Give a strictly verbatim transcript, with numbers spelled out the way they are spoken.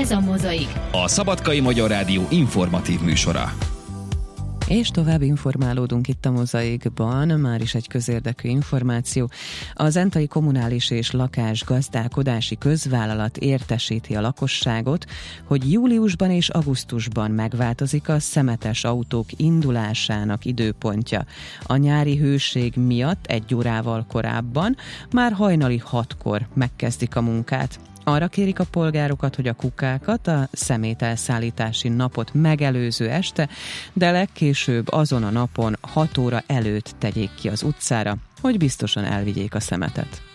Ez a Mozaik, a Szabadkai Magyar Rádió informatív műsora. És tovább informálódunk itt a Mozaikban, már is egy közérdekű információ. A Zentai Kommunális és Lakásgazdálkodási Közvállalat értesíti a lakosságot, hogy júliusban és augusztusban megváltozik a szemetes autók indulásának időpontja. A nyári hőség miatt egy órával korábban, már hajnali hatkor megkezdik a munkát. Arra kérik a polgárokat, hogy a kukákat a szemételszállítási napot megelőző este, de legkésőbb azon a napon hat óra előtt tegyék ki az utcára, hogy biztosan elvigyék a szemetet.